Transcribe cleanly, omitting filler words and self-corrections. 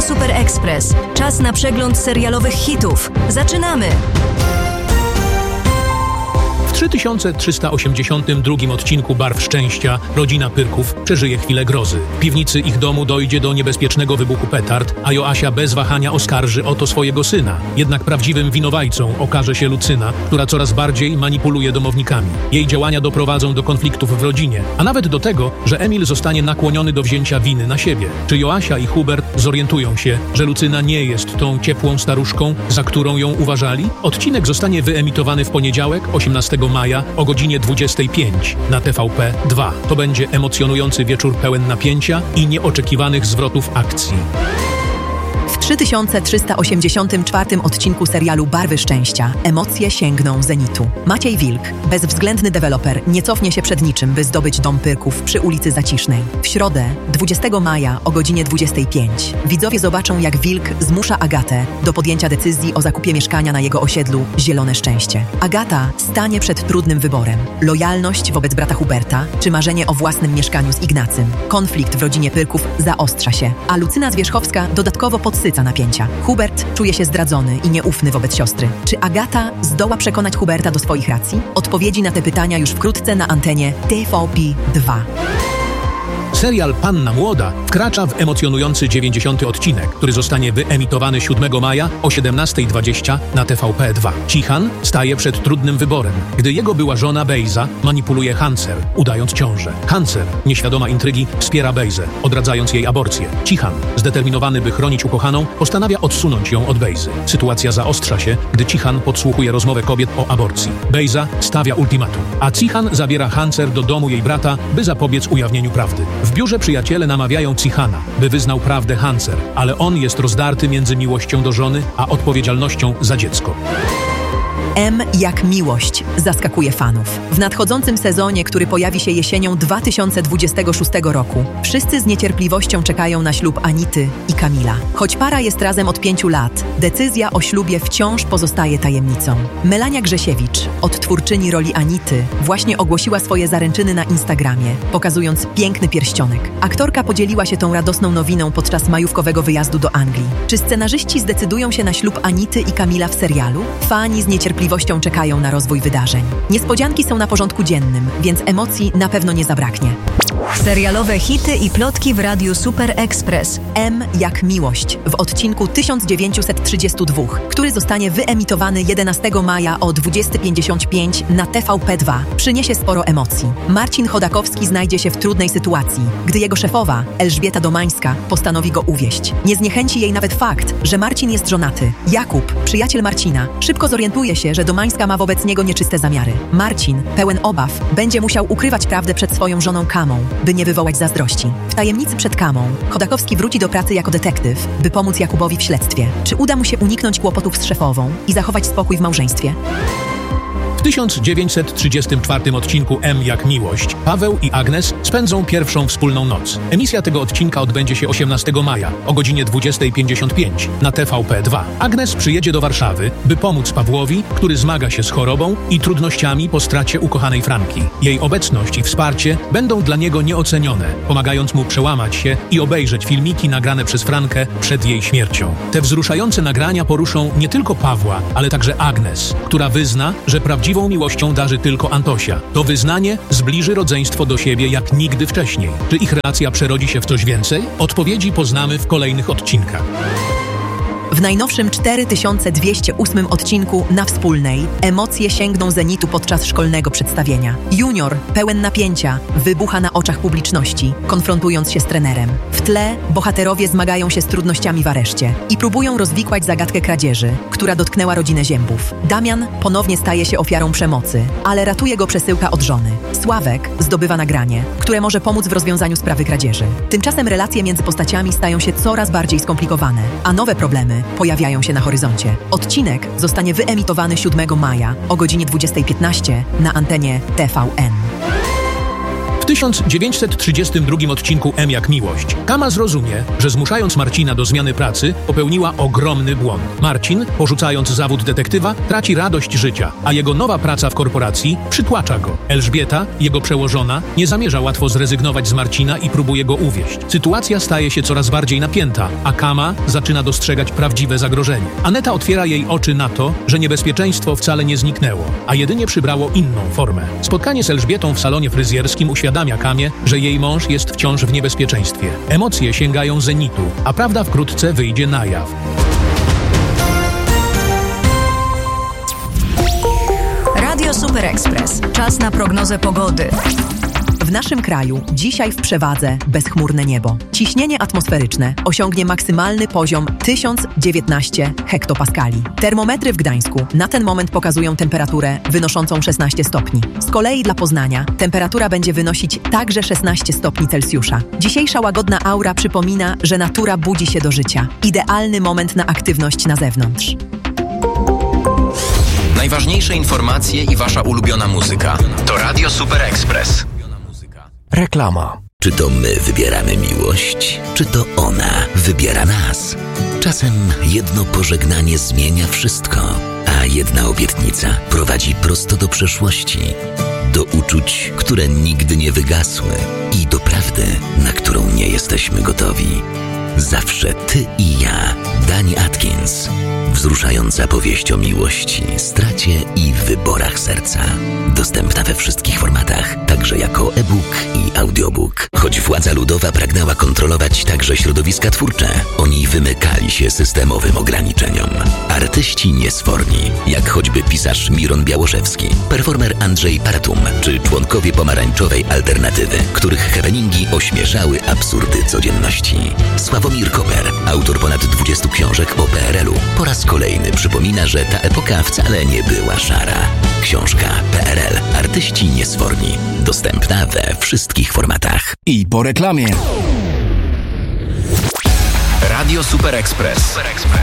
Super Express. Czas na przegląd serialowych hitów. Zaczynamy! W 3382 odcinku Barw Szczęścia rodzina Pyrków przeżyje chwilę grozy. W piwnicy ich domu dojdzie do niebezpiecznego wybuchu petard, a Joasia bez wahania oskarży o to swojego syna. Jednak prawdziwym winowajcą okaże się Lucyna, która coraz bardziej manipuluje domownikami. Jej działania doprowadzą do konfliktów w rodzinie, a nawet do tego, że Emil zostanie nakłoniony do wzięcia winy na siebie. Czy Joasia i Hubert zorientują się, że Lucyna nie jest tą ciepłą staruszką, za którą ją uważali? Odcinek zostanie wyemitowany w poniedziałek, 18 maja o godzinie 25 na TVP2. To będzie emocjonujący wieczór pełen napięcia i nieoczekiwanych zwrotów akcji. W 3384 odcinku serialu Barwy Szczęścia emocje sięgną zenitu. Maciej Wilk, bezwzględny deweloper, nie cofnie się przed niczym, by zdobyć dom Pyrków przy ulicy Zacisznej. W środę, 20 maja o godzinie 25 widzowie zobaczą, jak Wilk zmusza Agatę do podjęcia decyzji o zakupie mieszkania na jego osiedlu Zielone Szczęście. Agata stanie przed trudnym wyborem. Lojalność wobec brata Huberta, czy marzenie o własnym mieszkaniu z Ignacym. Konflikt w rodzinie Pyrków zaostrza się, a Lucyna Zwierzchowska dodatkowo podsyca napięcia. Hubert czuje się zdradzony i nieufny wobec siostry. Czy Agata zdoła przekonać Huberta do swoich racji? Odpowiedzi na te pytania już wkrótce na antenie TVP2. Serial Panna Młoda wkracza w emocjonujący 90. odcinek, który zostanie wyemitowany 7 maja o 17:20 na TVP2. Cichan staje przed trudnym wyborem, gdy jego była żona Bejza manipuluje Hanser, udając ciążę. Hanser, nieświadoma intrygi, wspiera Bejzę, odradzając jej aborcję. Cichan, zdeterminowany by chronić ukochaną, postanawia odsunąć ją od Bejzy. Sytuacja zaostrza się, gdy Cichan podsłuchuje rozmowę kobiet o aborcji. Bejza stawia ultimatum, a Cichan zabiera Hanser do domu jej brata, by zapobiec ujawnieniu prawdy. W biurze przyjaciele namawiają Cichana, by wyznał prawdę Hanser, ale on jest rozdarty między miłością do żony a odpowiedzialnością za dziecko. M jak miłość zaskakuje fanów. W nadchodzącym sezonie, który pojawi się jesienią 2026 roku, wszyscy z niecierpliwością czekają na ślub Anity i Kamila. Choć para jest razem od 5 lat, decyzja o ślubie wciąż pozostaje tajemnicą. Melania Grzesiewicz, odtwórczyni roli Anity, właśnie ogłosiła swoje zaręczyny na Instagramie, pokazując piękny pierścionek. Aktorka podzieliła się tą radosną nowiną podczas majówkowego wyjazdu do Anglii. Czy scenarzyści zdecydują się na ślub Anity i Kamila w serialu? Fani z niecierpliwością czekają na rozwój wydarzeń. Niespodzianki są na porządku dziennym, więc emocji na pewno nie zabraknie. Serialowe hity i plotki w Radiu Super Express. M jak miłość w odcinku 1932, który zostanie wyemitowany 11 maja o 20:55 na TVP2, przyniesie sporo emocji. Marcin Chodakowski znajdzie się w trudnej sytuacji, gdy jego szefowa, Elżbieta Domańska, postanowi go uwieść. Nie zniechęci jej nawet fakt, że Marcin jest żonaty. Jakub, przyjaciel Marcina, szybko zorientuje się, że Domańska ma wobec niego nieczyste zamiary. Marcin, pełen obaw, będzie musiał ukrywać prawdę przed swoją żoną Kamą, by nie wywołać zazdrości. W tajemnicy przed Kamą Chodakowski wróci do pracy jako detektyw, by pomóc Jakubowi w śledztwie. Czy uda mu się uniknąć kłopotów z szefową i zachować spokój w małżeństwie? W 1934 odcinku M jak miłość Paweł i Agnes spędzą pierwszą wspólną noc. Emisja tego odcinka odbędzie się 18 maja o godzinie 20:55 na TVP2. Agnes przyjedzie do Warszawy, by pomóc Pawłowi, który zmaga się z chorobą i trudnościami po stracie ukochanej Franki. Jej obecność i wsparcie będą dla niego nieocenione, pomagając mu przełamać się i obejrzeć filmiki nagrane przez Frankę przed jej śmiercią. Te wzruszające nagrania poruszą nie tylko Pawła, ale także Agnes, która wyzna, że prawdziwą miłością darzy tylko Antosia. To wyznanie zbliży rodzeństwo do siebie jak nigdy wcześniej. Czy ich relacja przerodzi się w coś więcej? Odpowiedzi poznamy w kolejnych odcinkach. W najnowszym 4208 odcinku Na Wspólnej emocje sięgną zenitu podczas szkolnego przedstawienia. Junior, pełen napięcia, wybucha na oczach publiczności, konfrontując się z trenerem. W tle bohaterowie zmagają się z trudnościami w areszcie i próbują rozwikłać zagadkę kradzieży, która dotknęła rodzinę Ziębów. Damian ponownie staje się ofiarą przemocy, ale ratuje go przesyłka od żony. Sławek zdobywa nagranie, które może pomóc w rozwiązaniu sprawy kradzieży. Tymczasem relacje między postaciami stają się coraz bardziej skomplikowane, a nowe problemy pojawiają się na horyzoncie. Odcinek zostanie wyemitowany 7 maja o godzinie 20:15 na antenie TVN. 1932 odcinku M jak miłość Kama zrozumie, że zmuszając Marcina do zmiany pracy, popełniła ogromny błąd. Marcin, porzucając zawód detektywa, traci radość życia, a jego nowa praca w korporacji przytłacza go. Elżbieta, jego przełożona, nie zamierza łatwo zrezygnować z Marcina i próbuje go uwieść. Sytuacja staje się coraz bardziej napięta, a Kama zaczyna dostrzegać prawdziwe zagrożenie. Aneta otwiera jej oczy na to, że niebezpieczeństwo wcale nie zniknęło, a jedynie przybrało inną formę. Spotkanie z Elżbietą w salonie fryzjerskim uświadamia Kamie, że jej mąż jest wciąż w niebezpieczeństwie. Emocje sięgają zenitu, a prawda wkrótce wyjdzie na jaw. Radio Super Express. Czas na prognozę pogody. W naszym kraju dzisiaj w przewadze bezchmurne niebo. Ciśnienie atmosferyczne osiągnie maksymalny poziom 1019 hektopaskali. Termometry w Gdańsku na ten moment pokazują temperaturę wynoszącą 16 stopni. Z kolei dla Poznania temperatura będzie wynosić także 16 stopni Celsjusza. Dzisiejsza łagodna aura przypomina, że natura budzi się do życia. Idealny moment na aktywność na zewnątrz. Najważniejsze informacje i wasza ulubiona muzyka to Radio Super Express. Reklama. Czy to my wybieramy miłość, czy to ona wybiera nas? Czasem jedno pożegnanie zmienia wszystko, a jedna obietnica prowadzi prosto do przeszłości, do uczuć, które nigdy nie wygasły i do prawdy, na którą nie jesteśmy gotowi. Zawsze ty i ja. Dani Atkins. Wzruszająca powieść o miłości, stracie i wyborach serca. Dostępna we wszystkich formatach, także jako e-book i audiobook. Choć władza ludowa pragnęła kontrolować także środowiska twórcze, oni wymykali się systemowym ograniczeniom. Artyści niesforni, jak choćby pisarz Miron Białoszewski, performer Andrzej Paratum, czy członkowie pomarańczowej alternatywy, których happeningi ośmieszały absurdy codzienności. Sławomir Koper, autor ponad 20 książek o PRL-u, po raz kolejny przypomina, że ta epoka wcale nie była szara. Książka PRL. Artyści niesforni. Dostępna we wszystkich formatach. I po reklamie. Radio Super Express.